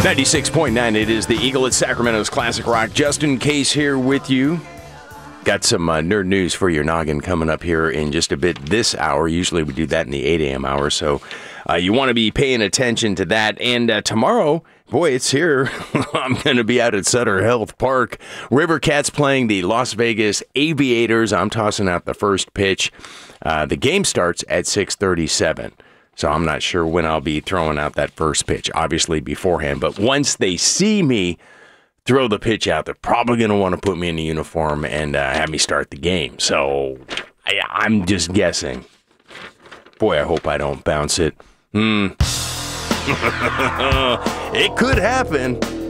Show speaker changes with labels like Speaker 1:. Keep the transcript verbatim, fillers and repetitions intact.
Speaker 1: ninety-six point nine, it is the Eagle at Sacramento's Classic Rock. Justin Case here with you. Got some uh, nerd news for your noggin coming up here in just a bit this hour. Usually we do that in the eight a.m. hour, so uh, you want to be paying attention to that. And uh, tomorrow, boy, it's here. I'm going to be out at Sutter Health Park. River Cats playing the Las Vegas Aviators. I'm tossing out the first pitch. Uh, the game starts at six thirty-seven. So I'm not sure when I'll be throwing out that first pitch, obviously beforehand. But once they see me throw the pitch out, they're probably going to want to put me in a uniform and uh, have me start the game. So I, I'm just guessing. Boy, I hope I don't bounce it. Hmm. It could happen.